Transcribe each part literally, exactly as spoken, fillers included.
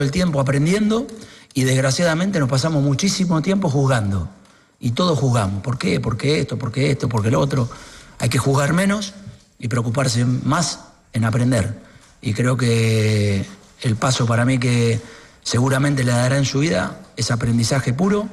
el tiempo aprendiendo y desgraciadamente nos pasamos muchísimo tiempo juzgando. Y todos juzgamos. ¿Por qué? ¿Por qué esto? ¿Por qué esto? ¿Por qué lo otro? Hay que juzgar menos y preocuparse más en aprender. Y creo que el paso para mí que seguramente le dará en su vida es aprendizaje puro.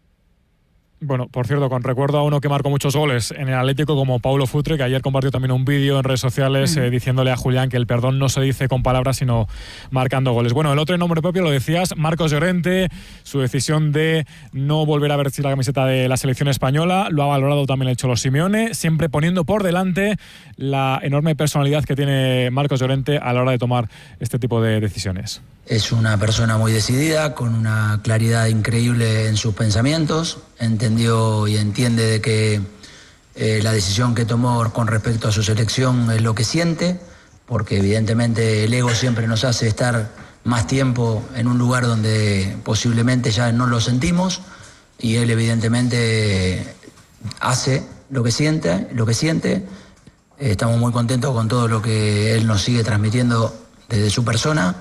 Bueno, por cierto, con recuerdo a uno que marcó muchos goles en el Atlético como Paulo Futre, que ayer compartió también un vídeo en redes sociales eh, diciéndole a Julián que el perdón no se dice con palabras sino marcando goles. Bueno, el otro en nombre propio, lo decías, Marcos Llorente, su decisión de no volver a vestir la camiseta de la selección española, lo ha valorado también el Cholo Simeone, siempre poniendo por delante la enorme personalidad que tiene Marcos Llorente a la hora de tomar este tipo de decisiones. Es una persona muy decidida, con una claridad increíble en sus pensamientos. Entendió y entiende de que eh, la decisión que tomó con respecto a su selección es lo que siente, porque evidentemente el ego siempre nos hace estar más tiempo en un lugar donde posiblemente ya no lo sentimos, y él evidentemente hace lo que siente, lo que siente. Eh, estamos muy contentos con todo lo que él nos sigue transmitiendo desde su persona.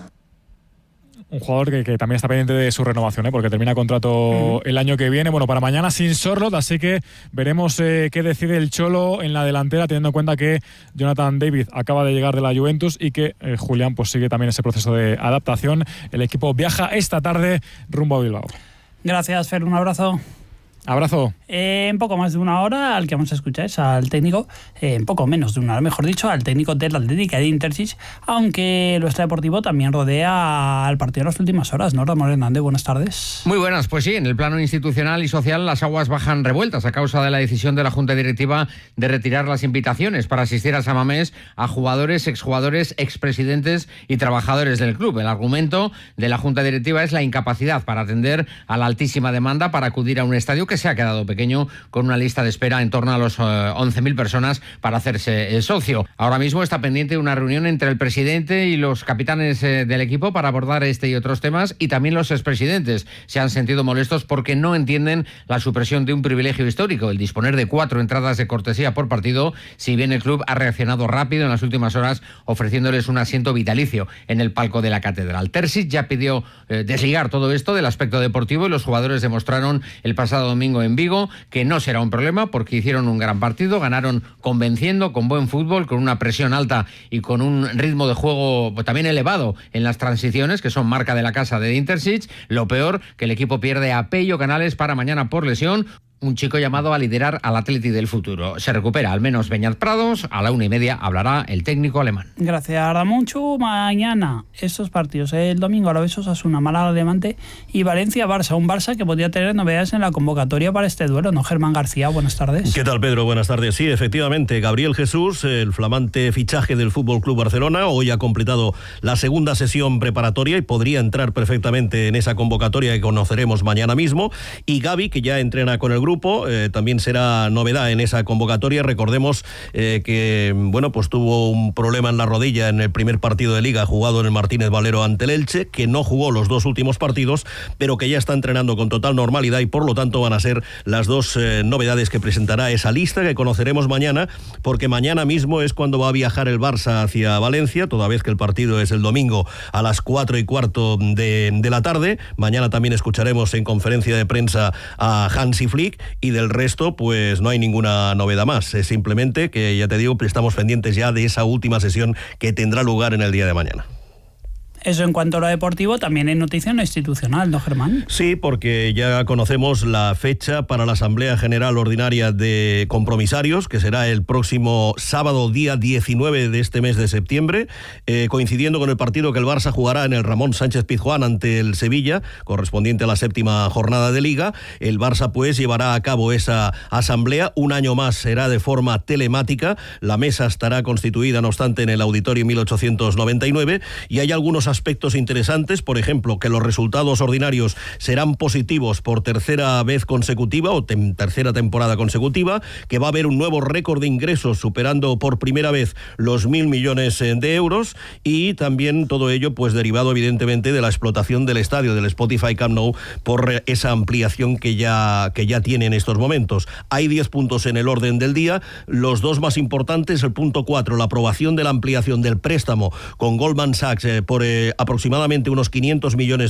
Un jugador que, que también está pendiente de su renovación, ¿eh? Porque termina contrato uh-huh. el año que viene. Bueno, para mañana sin Sorloth, así que veremos eh, qué decide el Cholo en la delantera, teniendo en cuenta que Jonathan David acaba de llegar de la Juventus y que eh, Julián pues sigue también ese proceso de adaptación. El equipo viaja esta tarde rumbo a Bilbao. Gracias, Fer, un abrazo. Abrazo. Eh, en poco más de una hora, al que vamos a escuchar es al técnico, eh, en poco menos de una hora, mejor dicho, al técnico del Atlético de Intersis, aunque lo extradeportivo también rodea al partido en las últimas horas, ¿no, Ramón Hernández? Buenas tardes. Muy buenas, pues sí, en el plano institucional y social las aguas bajan revueltas a causa de la decisión de la Junta Directiva de retirar las invitaciones para asistir a San Mamés a jugadores, exjugadores, expresidentes y trabajadores del club. El argumento de la Junta Directiva es la incapacidad para atender a la altísima demanda para acudir a un estadio que se ha quedado pequeño, con una lista de espera en torno a los uh, once mil personas para hacerse eh, socio. Ahora mismo está pendiente una reunión entre el presidente y los capitanes eh, del equipo para abordar este y otros temas, y también los expresidentes se han sentido molestos porque no entienden la supresión de un privilegio histórico, el disponer de cuatro entradas de cortesía por partido, si bien el club ha reaccionado rápido en las últimas horas ofreciéndoles un asiento vitalicio en el palco de la catedral. Terzic ya pidió eh, desligar todo esto del aspecto deportivo, y los jugadores demostraron el pasado domingo en Vigo que no será un problema porque hicieron un gran partido, ganaron convenciendo, con buen fútbol, con una presión alta y con un ritmo de juego también elevado en las transiciones, que son marca de la casa de Intersis. Lo peor, que el equipo pierde a Pello Canales para mañana por lesión, un chico llamado a liderar al Atleti del futuro. Se recupera al menos Beñat Prados. A la una y media hablará el técnico alemán. Gracias, Ramoncho. Mañana estos partidos, el domingo Alavés Osasuna, Málaga Levante y Valencia-Barça. Un Barça que podría tener novedades en la convocatoria para este duelo, ¿no, Germán García? Buenas tardes. ¿Qué tal, Pedro? Buenas tardes. Sí, efectivamente, Gabriel Jesús, el flamante fichaje del F C Barcelona, hoy ha completado la segunda sesión preparatoria y podría entrar perfectamente en esa convocatoria que conoceremos mañana mismo. Y Gavi, que ya entrena con el grupo, Grupo, eh, también será novedad en esa convocatoria. Recordemos eh, que bueno, pues tuvo un problema en la rodilla en el primer partido de Liga jugado en el Martínez Valero ante el Elche, que no jugó los dos últimos partidos, pero que ya está entrenando con total normalidad, y por lo tanto van a ser las dos eh, novedades que presentará esa lista que conoceremos mañana, porque mañana mismo es cuando va a viajar el Barça hacia Valencia, toda vez que el partido es el domingo a las cuatro y cuarto de, de la tarde. Mañana también escucharemos en conferencia de prensa a Hansi Flick, y del resto pues no hay ninguna novedad más. Es simplemente que, ya te digo, estamos pendientes ya de esa última sesión que tendrá lugar en el día de mañana. Eso en cuanto a lo deportivo. También hay noticia en lo institucional, ¿no, Germán? Sí, porque ya conocemos la fecha para la Asamblea General Ordinaria de Compromisarios, que será el próximo sábado, día diecinueve de este mes de septiembre, eh, coincidiendo con el partido que el Barça jugará en el Ramón Sánchez Pizjuán ante el Sevilla, correspondiente a la séptima jornada de Liga. El Barça pues llevará a cabo esa asamblea, un año más será de forma telemática. La mesa estará constituida, no obstante, en el Auditorio mil ochocientos noventa y nueve, y hay algunos aspectos interesantes, por ejemplo, que los resultados ordinarios serán positivos por tercera vez consecutiva o tem- tercera temporada consecutiva, que va a haber un nuevo récord de ingresos superando por primera vez los mil millones de euros, y también todo ello pues derivado evidentemente de la explotación del estadio, del Spotify Camp Nou, por esa ampliación que ya, que ya tiene en estos momentos. Hay diez puntos en el orden del día, los dos más importantes, el punto cuatro, la aprobación de la ampliación del préstamo con Goldman Sachs eh, por el eh, aproximadamente unos quinientos millones